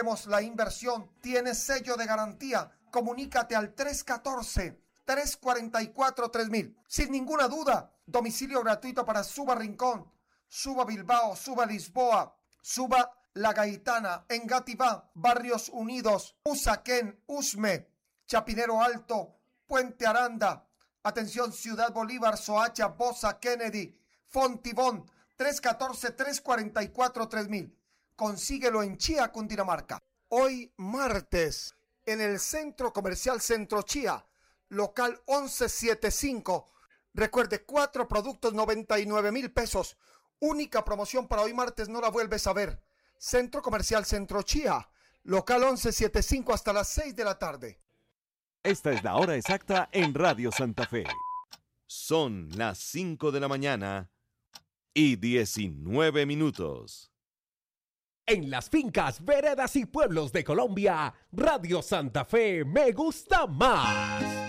La inversión tiene sello de garantía. Comunícate al 314-344-3000. Sin ninguna duda, domicilio gratuito para Suba Rincón, Suba Bilbao, Suba Lisboa, Suba La Gaitana, Engativá, Barrios Unidos, Usaquén, Usme, Chapinero Alto, Puente Aranda. Atención, Ciudad Bolívar, Soacha, Bosa, Kennedy, Fontibón, 314-344-3000. Consíguelo en Chía, Cundinamarca. Hoy martes, en el Centro Comercial Centro Chía, local 1175. Recuerde, 4 productos, 99,000 pesos. Única promoción para hoy martes, no la vuelves a ver. Centro Comercial Centro Chía, local 1175 hasta las 6 de la tarde. Esta es la hora exacta en Radio Santa Fe. Son las 5 de la mañana y 19 minutos. En las fincas, veredas y pueblos de Colombia, Radio Santa Fe me gusta más.